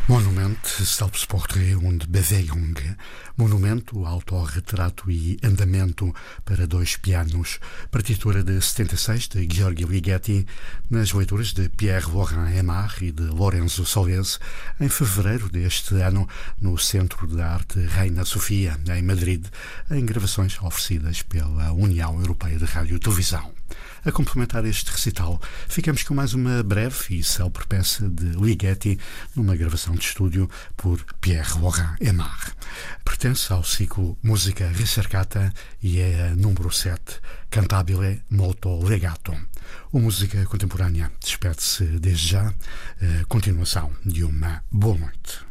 Monument, Selbstporträt und Bewegung. Monumento, autorretrato e andamento para dois pianos. Partitura de 76 de Gheorghe Ligeti, nas leituras de Pierre Laurent-Aimard e de Lorenzo Solese, em fevereiro deste ano, no Centro de Arte Reina Sofia, em Madrid, em gravações oferecidas pela União Europeia de Rádio e Televisão. A complementar este recital, ficamos com mais uma breve e célebre peça de Ligeti, numa gravação de estúdio por Pierre Laurent-Aimard. Pertence ao ciclo Música Ricercata e é a número 7, Cantabile Molto Legato. O Música Contemporânea despede-se desde já, a continuação de uma boa noite.